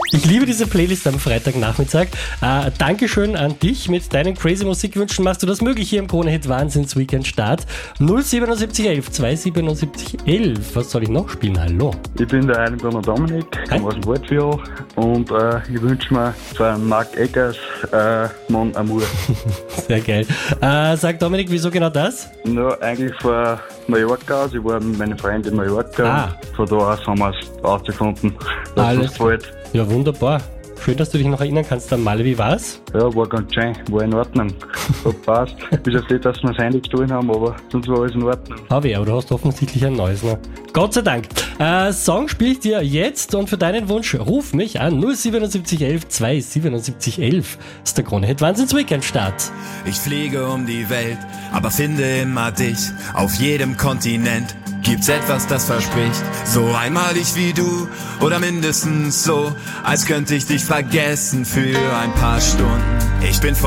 Ich liebe diese Playlist am Freitagnachmittag. Dankeschön an dich. Mit deinen crazy Musikwünschen machst du das möglich hier im Krone-Hit Wahnsinns-Weekend Start. 07711 27711. Was soll ich noch spielen? Hallo. Ich bin der Eilenbrunner Dominik, komme aus dem Waldviertel und ich wünsche mir von Mark Eggers Mon Amour. Sehr geil. Sag Dominik, wieso genau das? Nur eigentlich von Mallorca aus. Ich war mit meiner Freundin in Mallorca. Von da aus haben wir es rausgefunden, dass Alles es gefällt. Ja, wunderbar. Schön, dass du dich noch erinnern kannst an Malle. Wie war's? Ja, war ganz schön, war in Ordnung. Hat passt. Bis auf das, dass wir das Handy gestohlen haben, aber sonst war alles in Ordnung. Aber du hast offensichtlich ein neues, ne? Gott sei Dank. Song spiele ich dir jetzt und für deinen Wunsch ruf mich an 07711 27711. Das ist der Krone-Hit Wahnsinns-Weekend Start. Ich fliege um die Welt, aber finde immer dich. Auf jedem Kontinent gibt's etwas, das verspricht, so einmalig wie du oder mindestens so, als könnte ich dich vergessen für ein paar Stunden. Ich bin